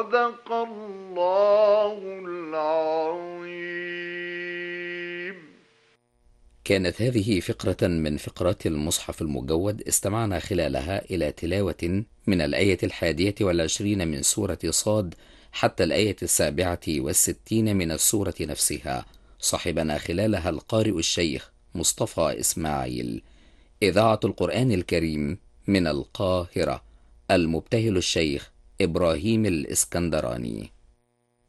صدق الله العظيم. كانت هذه فقرة من فقرات المصحف المجود استمعنا خلالها إلى تلاوة من الآية 21 من سورة صاد حتى الآية 67 من السورة نفسها. صاحبنا خلالها القارئ الشيخ مصطفى إسماعيل. إذاعة القرآن الكريم من القاهرة، المبتهل الشيخ إبراهيم الإسكندراني.